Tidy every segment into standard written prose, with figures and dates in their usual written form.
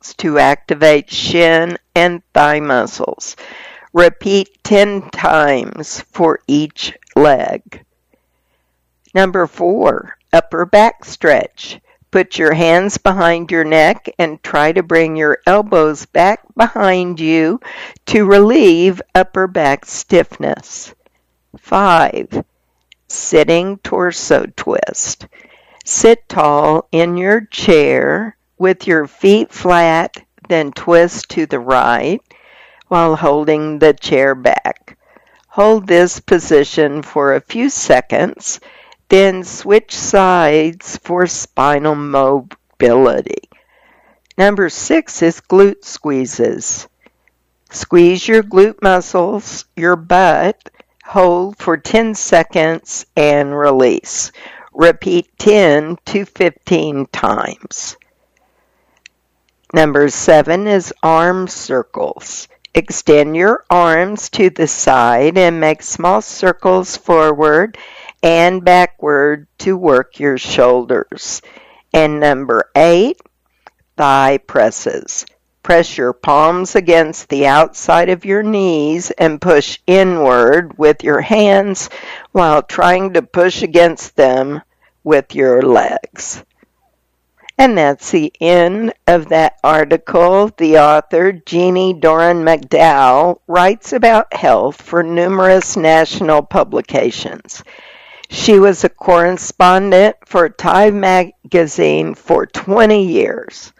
counts to activate shin and thigh muscles. Repeat 10 times for each leg. Number 4, upper back stretch. Put your hands behind your neck and try to bring your elbows back behind you to relieve upper back stiffness. 5, sitting torso twist. Sit tall in your chair with your feet flat, then twist to the right while holding the chair back. Hold this position for a few seconds, then switch sides for spinal mobility. Number 6 is glute squeezes. Squeeze your glute muscles, your butt, hold for 10 seconds and release. Repeat 10 to 15 times. Number 7 is arm circles. Extend your arms to the side and make small circles forward and backward to work your shoulders. And number 8, thigh presses. Press your palms against the outside of your knees and push inward with your hands while trying to push against them with your legs. And that's the end of that article. The author, Jeannie Doran McDowell, writes about health for numerous national publications. She was a correspondent for Time magazine for 20 years.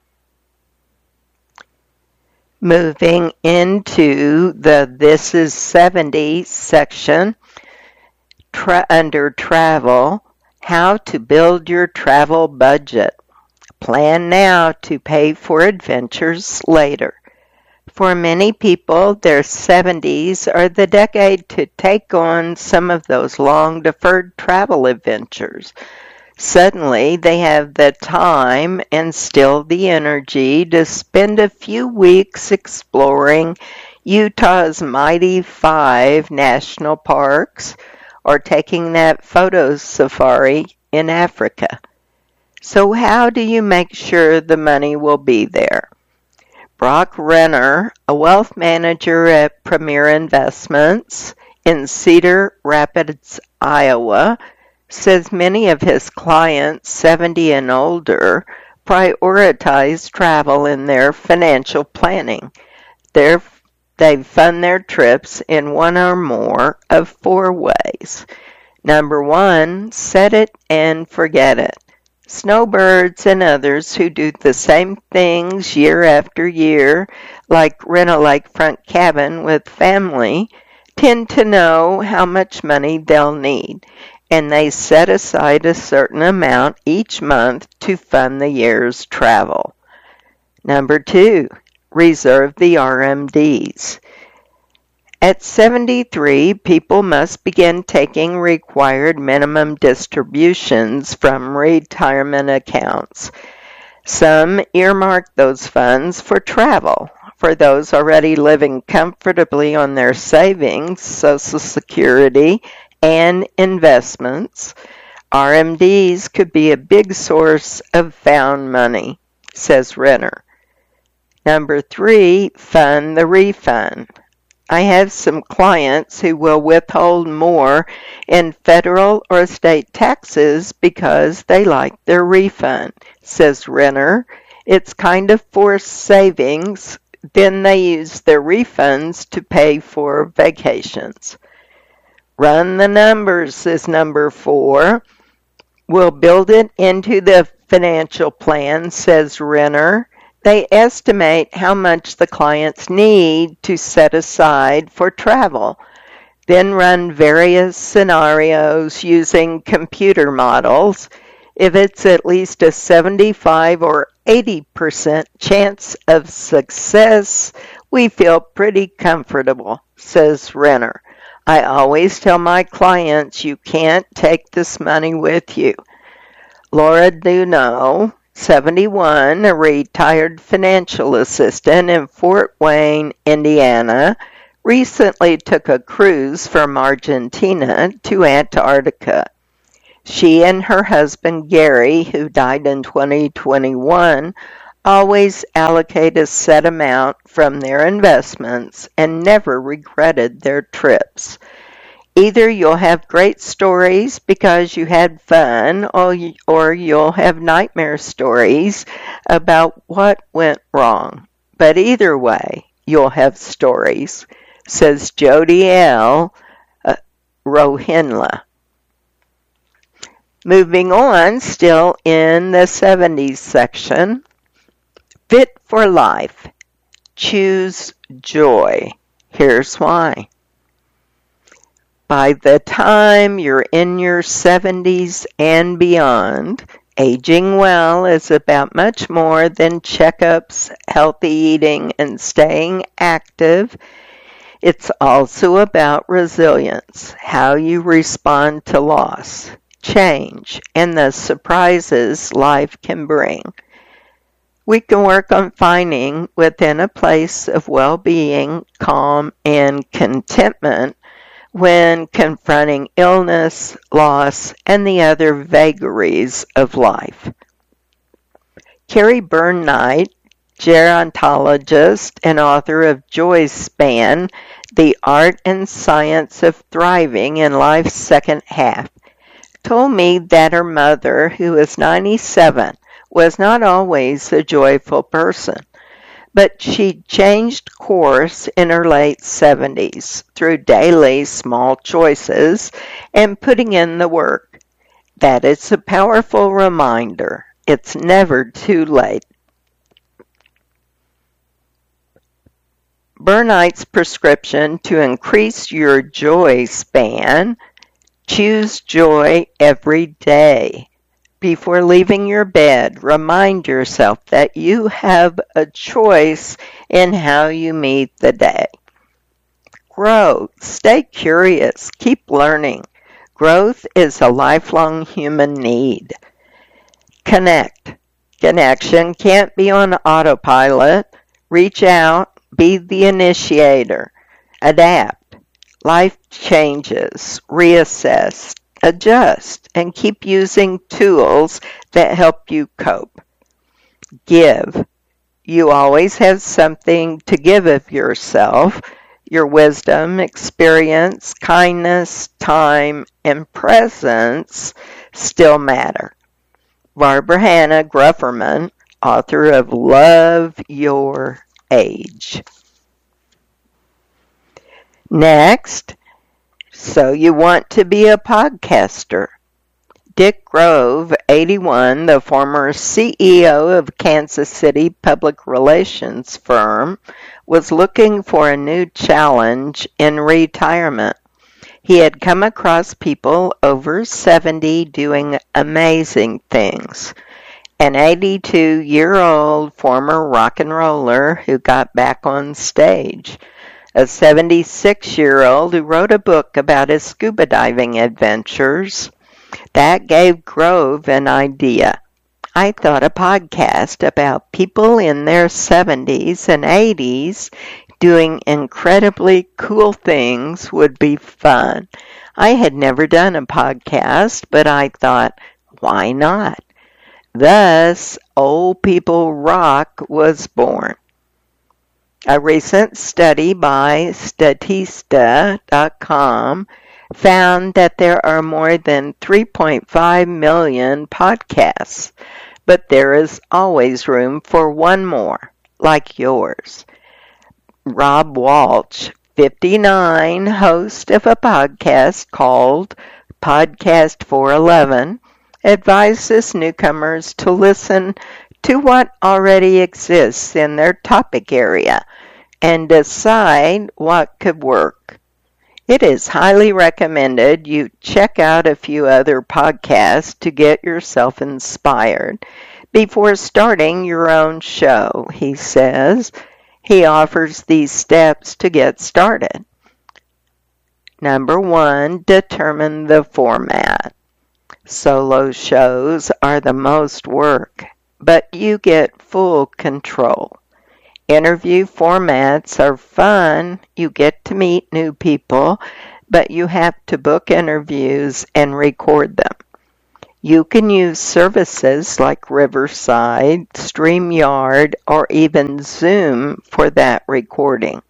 Moving into the This is 70 section, under travel, how to build your travel budget. Plan now to pay for adventures later. For many people, their 70s are the decade to take on some of those long-deferred travel adventures. Suddenly, they have the time and still the energy to spend a few weeks exploring Utah's mighty 5 national parks or taking that photo safari in Africa. So how do you make sure the money will be there? Brock Renner, a wealth manager at Premier Investments in Cedar Rapids, Iowa, says many of his clients 70 and older prioritize travel in their financial planning. They fund their trips in one or more of 4 ways. Number 1, set it and forget it. Snowbirds and others who do the same things year after year, like rent a lakefront cabin with family, tend to know how much money they'll need, and they set aside a certain amount each month to fund the year's travel. Number 2, reserve the RMDs. At 73, people must begin taking required minimum distributions from retirement accounts. Some earmark those funds for travel. For those already living comfortably on their savings, Social Security, and investments, RMDs could be a big source of found money, says Renner. Number 3, fund the refund. I have some clients who will withhold more in federal or state taxes because they like their refund, says Renner. It's kind of forced savings. Then they use their refunds to pay for vacations. Run the numbers is number 4. We'll build it into the financial plan, says Renner. They estimate how much the clients need to set aside for travel, then run various scenarios using computer models. If it's at least a 75 or 80% chance of success, we feel pretty comfortable, says Renner. I always tell my clients you can't take this money with you. Laura Duno, 71, a retired financial assistant in Fort Wayne, Indiana, recently took a cruise from Argentina to Antarctica. She and her husband Gary, who died in 2021, always allocate a set amount from their investments and never regretted their trips. Either you'll have great stories because you had fun, or you'll have nightmare stories about what went wrong. But either way, you'll have stories, says Jody L. Rohinla. Moving on, still in the 70s section, Fit for Life. Choose joy. Here's why. By the time you're in your 70s and beyond, aging well is about much more than checkups, healthy eating, and staying active. It's also about resilience, how you respond to loss, change, and the surprises life can bring. We can work on finding within a place of well-being, calm, and contentment when confronting illness, loss, and the other vagaries of life. Carrie Byrne-Knight, gerontologist and author of Joy's Span, The Art and Science of Thriving in Life's Second Half, told me that her mother, who was 97, was not always a joyful person. But she changed course in her late 70s through daily small choices and putting in the work. That is a powerful reminder. It's never too late. Byrne-Knight's prescription to increase your joy span: choose joy every day. Before leaving your bed, remind yourself that you have a choice in how you meet the day. Grow. Stay curious. Keep learning. Growth is a lifelong human need. Connect. Connection can't be on autopilot. Reach out. Be the initiator. Adapt. Life changes. Reassess. Adjust, and keep using tools that help you cope. Give. You always have something to give of yourself. Your wisdom, experience, kindness, time, and presence still matter. Barbara Hannah Grufferman, author of Love Your Age. Next, so you want to be a podcaster. Dick Grove, 81, the former CEO of Kansas City public relations firm, was looking for a new challenge in retirement. He had come across people over 70 doing amazing things. An 82-year-old former rock and roller who got back on stage. A 76-year-old who wrote a book about his scuba diving adventures. That gave Grove an idea. I thought a podcast about people in their 70s and 80s doing incredibly cool things would be fun. I had never done a podcast, but I thought, why not? Thus, Old People Rock was born. A recent study by Statista.com found that there are more than 3.5 million podcasts, but there is always room for one more, like yours. Rob Walsh, 59, host of a podcast called Podcast 411, advises newcomers to listen to what already exists in their topic area and decide what could work. It is highly recommended you check out a few other podcasts to get yourself inspired before starting your own show, he says. He offers these steps to get started. Number 1, determine the format. Solo shows are the most work, but you get full control. Interview formats are fun. You get to meet new people, but you have to book interviews and record them. You can use services like Riverside, StreamYard, or even Zoom for that recording.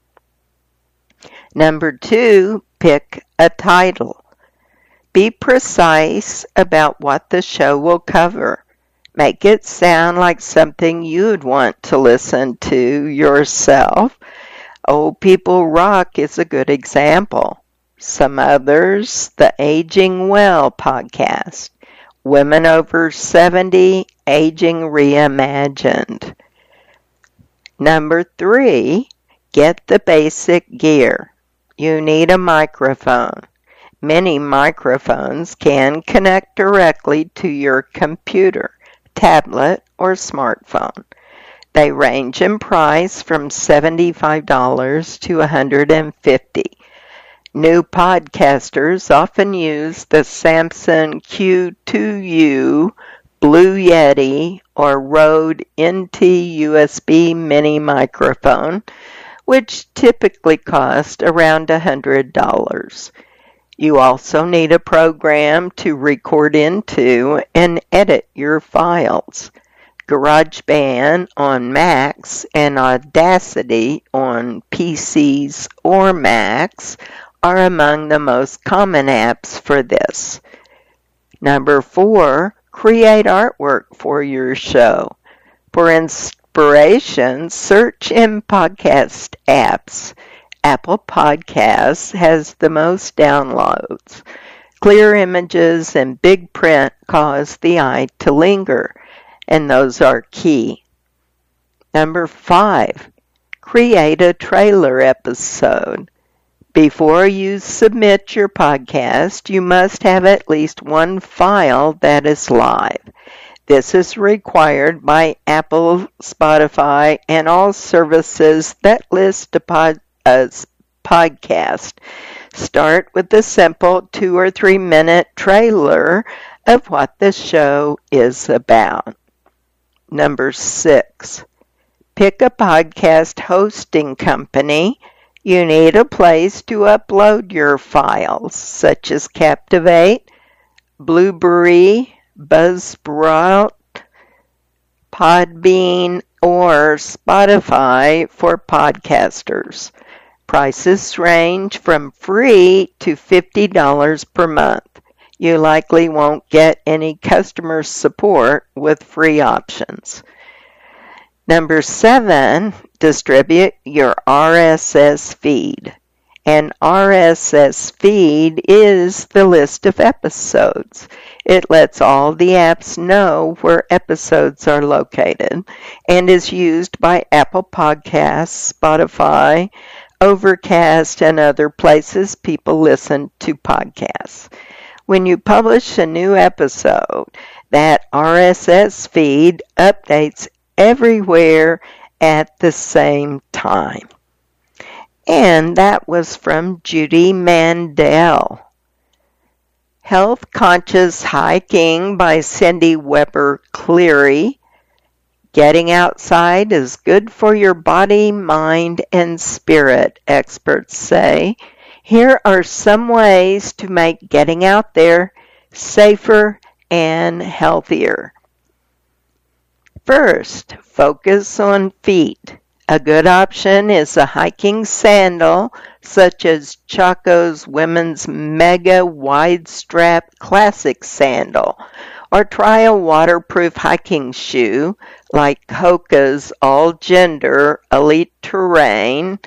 Number 2, pick a title. Be precise about what the show will cover. Make it sound like something you'd want to listen to yourself. Old People Rock is a good example. Some others, the Aging Well podcast. Women Over 70, Aging Reimagined. Number 3, get the basic gear. You need a microphone. Many microphones can connect directly to your computer, tablet, or smartphone. They range in price from $75 to $150. New podcasters often use the Samson Q2U, Blue Yeti, or Rode NT USB mini microphone, which typically cost around $100. You also need a program to record into and edit your files. GarageBand on Macs and Audacity on PCs or Macs are among the most common apps for this. Number 4, create artwork for your show. For inspiration, search in podcast apps. Apple Podcasts has the most downloads. Clear images and big print cause the eye to linger, and those are key. Number 5, create a trailer episode. Before you submit your podcast, you must have at least one file that is live. This is required by Apple, Spotify, and all services that list a podcast. Start with a simple 2 or 3 minute trailer of what the show is about. Number 6, pick a podcast hosting company. You need a place to upload your files, such as Captivate, Blueberry, Buzzsprout, Podbean, or Spotify for podcasters. Prices range from free to $50 per month. You likely won't get any customer support with free options. Number 7, distribute your RSS feed. An RSS feed is the list of episodes. It lets all the apps know where episodes are located and is used by Apple Podcasts, Spotify, Overcast, and other places people listen to podcasts. When you publish a new episode, that RSS feed updates everywhere at the same time. And that was from Judy Mandel. Health Conscious Hiking by Cindy Weber Cleary. Getting outside is good for your body, mind, and spirit, experts say. Here are some ways to make getting out there safer and healthier. First, focus on feet. A good option is a hiking sandal, such as Chaco's Women's Mega Wide Strap Classic Sandal, or try a waterproof hiking shoe like Hoka's All Gender Elite Terrain,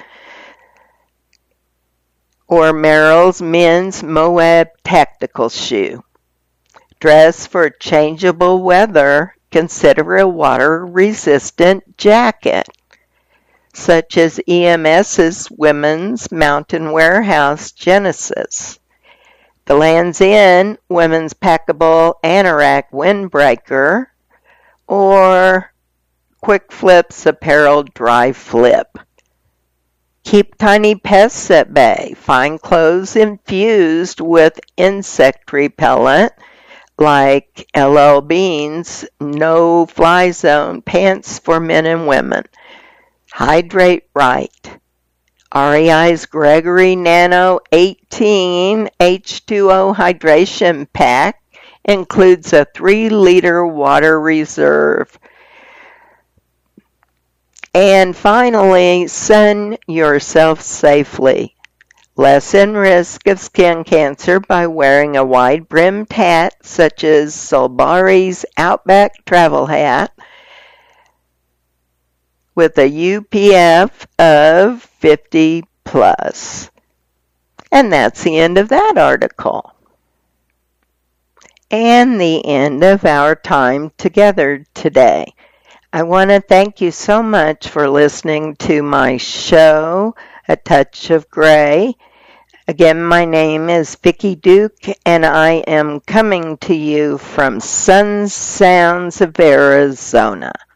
or Merrell's Men's Moab Tactical Shoe. Dress for changeable weather. Consider a water-resistant jacket, such as EMS's Women's Mountain Warehouse Genesis, the Lands' End Women's Packable Anorak Windbreaker, or Quick Flip's Apparel Dry Flip. Keep tiny pests at bay. Find clothes infused with insect repellent, like LL Bean's No Fly Zone pants for men and women. Hydrate right. REI's Gregory Nano 18 H2O Hydration Pack includes a 3-liter water reserve. And finally, sun yourself safely. Lessen risk of skin cancer by wearing a wide-brimmed hat such as Solbari's Outback travel hat with a UPF of 50 plus. And that's the end of that article. And the end of our time together today. I want to thank you so much for listening to my show, A Touch of Gray. Again, my name is Vicki Duke, and I am coming to you from Sun Sounds of Arizona.